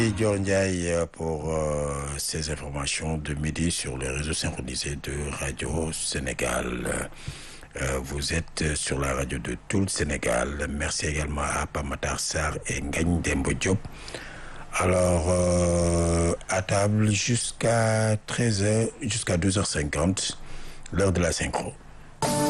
Dior Ndiaye pour ces informations de midi sur les réseaux synchronisés de Radio Sénégal. Vous êtes sur la radio de tout le Sénégal. Merci également à Pamatar Sarr et Ngagne Dembo Diop. Alors, à table jusqu'à 13h, jusqu'à 2h50, l'heure de la synchro.